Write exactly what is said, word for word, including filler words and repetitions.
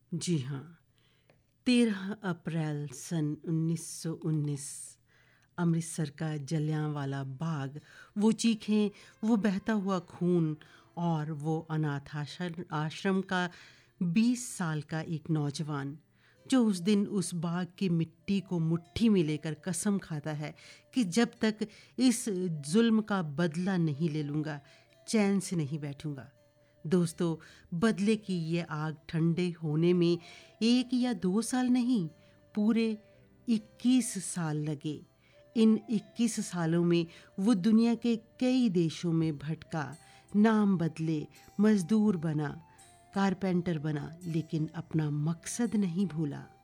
जी हाँ, तेरह अप्रैल सन उन्नीस सौ उन्नीस, अमृतसर का जलियांवाला बाग, वो चीखें, वो बहता हुआ खून और वो अनाथ आश्रम आश्रम का बीस साल का एक नौजवान जो उस दिन उस बाग की मिट्टी को मुट्ठी में लेकर कसम खाता है कि जब तक इस जुल्म का बदला नहीं ले लूँगा, चैन से नहीं बैठूँगा। दोस्तों, बदले की ये आग ठंडे होने में एक या दो साल नहीं, पूरे इक्कीस साल लगे। इन इक्कीस सालों में वो दुनिया के कई देशों में भटका, नाम बदले, मजदूर बना, कारपेंटर बना, लेकिन अपना मकसद नहीं भूला।